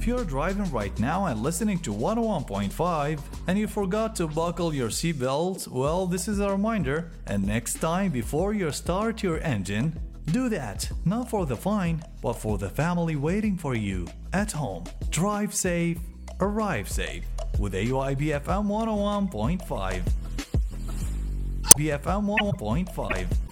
If you're driving right now and listening to 101.5 and you forgot to buckle your seatbelt, well, this is a reminder. And next time, before you start your engine, do that, not for the fine, but for the family waiting for you at home. Drive safe, arrive safe with AUI BFM 101.5. BFM 101.5.